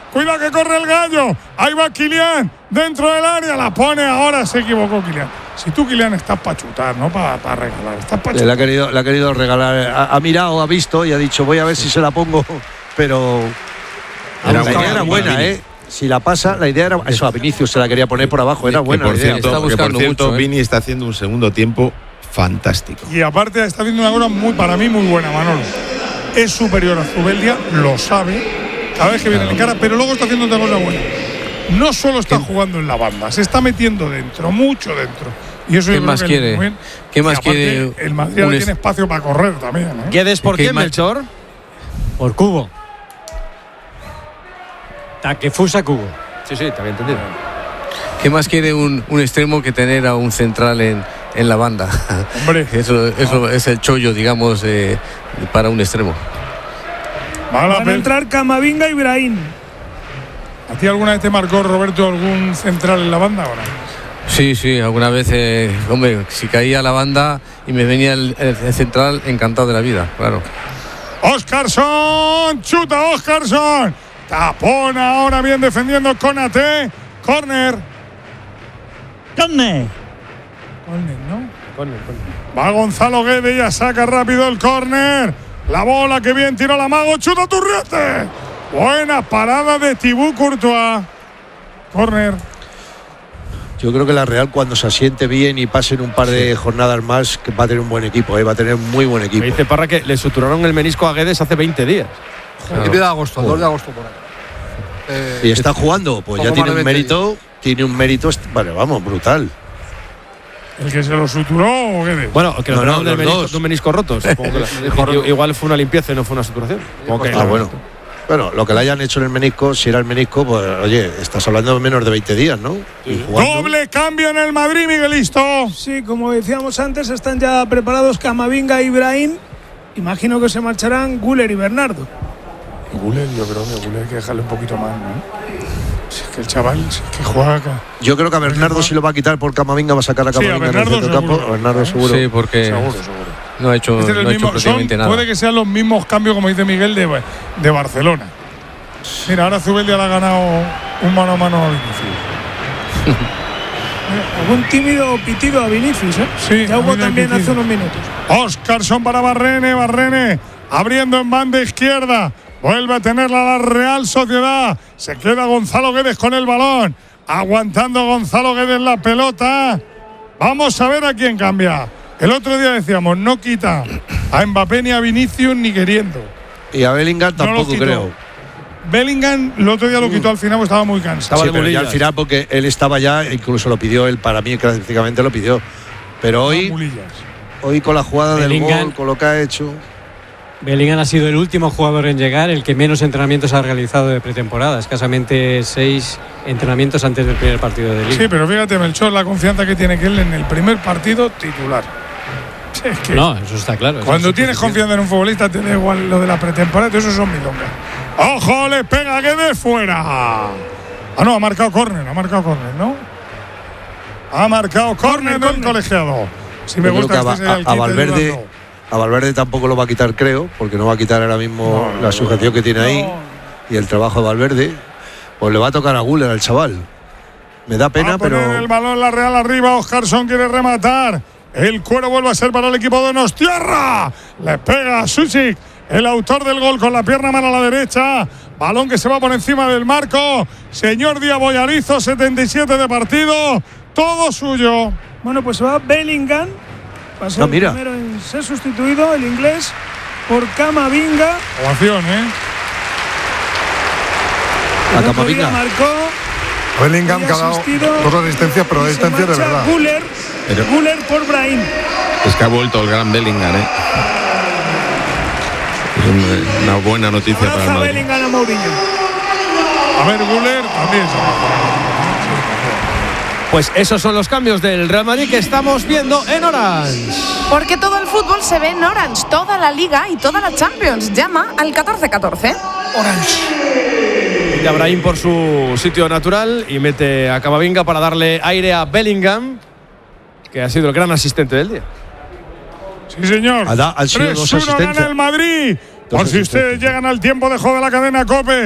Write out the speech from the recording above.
Cuidado que corre el gallo. Ahí va Kylian dentro del área. La pone ahora. Se equivocó Kylian. Si tú, Kylian, estás para chutar, no para regalar. Estás para chutar. Le ha querido regalar. Ha mirado, ha visto y ha dicho, voy a ver si se la pongo. Pero la idea era buena, ¿eh? Si la pasa, la idea era eso. A Vinicius se la quería poner por abajo. Era buena. Por cierto, mucho, Vini está haciendo un segundo tiempo fantástico. Y aparte está haciendo una cosa para mí muy buena, Manolo. Es superior a Zubeldia, lo sabe, cada vez que viene en cara, pero luego está haciendo otra cosa buena. No solo está jugando en la banda, se está metiendo dentro, mucho dentro. Y eso ¿Qué más quiere? ¿Qué más quiere? El Madrid ahora tiene espacio para correr también, ¿eh? ¿Guedes por qué, Melchor? Por Cubo. Takefusa Cubo. Sí, también entendido. ¿Qué más quiere un extremo que tener a un central en la banda? Hombre. Eso es el chollo, digamos, para un extremo. Van a entrar Camavinga y Brahim. ¿A ti alguna vez te marcó, Roberto, algún central en la banda o no? Sí, alguna vez, hombre, si caía la banda y me venía el central, encantado de la vida, claro. Óscarson, chuta Óscarson. Tapona ahora bien defendiendo Konaté. Corner, ¿no? Corner. Va Gonzalo Guedes, ya saca rápido el córner. La bola que bien tiró la Mago, chuta Turriete. Buena parada de Thibaut Courtois. Córner. Yo creo que la Real, cuando se asiente bien y pasen un par de jornadas más, que va a tener un buen equipo, va a tener muy buen equipo. Me dice Parra que le suturaron el menisco a Guedes hace 20 días. Principio de agosto, 2 de agosto por ahí. Y está jugando, pues ya tiene un mérito. Tiene un mérito, bueno, vamos, brutal. ¿El que se lo suturó o Guedes? Bueno, que no, de un menisco roto. Igual fue una limpieza y no fue una suturación. Bueno. Bueno, lo que le hayan hecho en el menisco, si era el menisco, pues oye, estás hablando de menos de 20 días, ¿no? Sí. Doble cambio en el Madrid, Miguelito. Sí, como decíamos antes, están ya preparados Camavinga y Brahim. Imagino que se marcharán Güler y Bernardo. Güler, yo creo que Güler hay que dejarle un poquito más, ¿no? Si es que el chaval que juega acá. Yo creo que a Bernardo si lo va a quitar por Camavinga, va a sacar a Camavinga en el centrocampo. A Bernardo seguro. Sí, porque seguro. No ha hecho, prácticamente nada. Puede que sean los mismos cambios, como dice Miguel, de Barcelona. Mira, ahora Zubeldia le ha ganado un mano a mano a Vinicius. Algún tímido pitido a Vinicius, ¿eh? Sí, ya hubo también hace unos minutos. Óscarson para Barrene abriendo en banda izquierda. Vuelve a tenerla la Real Sociedad. Se queda Gonzalo Guedes con el balón. Aguantando Gonzalo Guedes la pelota. Vamos a ver a quién cambia. El otro día decíamos, no quita a Mbappé ni a Vinicius ni queriendo. Y a Bellingham tampoco creo. Bellingham el otro día lo quitó al final porque estaba muy cansado. Sí, pero ya al final porque él estaba ya, incluso lo pidió él, para mí prácticamente lo pidió. Pero hoy con la jugada del gol, con lo que ha hecho… Bellingham ha sido el último jugador en llegar, el que menos entrenamientos ha realizado de pretemporada, escasamente 6 entrenamientos antes del primer partido de Liga. Sí, pero fíjate, Melchor, la confianza que tiene que él en el primer partido titular. Es que no, eso está claro. Cuando tienes confianza en un futbolista, te da igual lo de la pretemporada, eso son milongas. ¡Ojo! Le pega Guedes fuera. Ah, no, ha marcado córner, ¿no? Ha marcado córner del colegiado. Si me gusta a Valverde tampoco lo va a quitar, creo, porque no va a quitar ahora mismo la sujeción que tiene ahí y el trabajo de Valverde. Pues le va a tocar a Güler al chaval. Me da pena, pero… el balón la Real arriba. Óscarson quiere rematar. El cuero vuelve a ser para el equipo de Nostierra. Le pega a Sušić, el autor del gol, con la pierna mano a la derecha. Balón que se va por encima del marco. Señor Díaz Boyarizo, 77 de partido. Todo suyo. Bueno, pues va Bellingham. Va a ser el primero en ser sustituido, el inglés, por Camavinga. Ovación, A Camavinga. Marcó. Bellingham que ha dado 2 asistencias, pero asistencias de verdad. Güler por Brahim. Es que ha vuelto el gran Bellingham, Es una buena noticia para el Madrid. Bellingham a Mourinho. A ver, Güler también. Pues esos son los cambios del Real Madrid que estamos viendo en Orange. Porque todo el fútbol se ve en Orange, toda la Liga y toda la Champions. Llama al 1414. Orange. Brahim por su sitio natural y mete a Camavinga para darle aire a Bellingham, que ha sido el gran asistente del día. Sí, señor. Han sido 2 asistencias. Gana el Madrid. Por si ustedes llegan al tiempo de juego de la cadena COPE.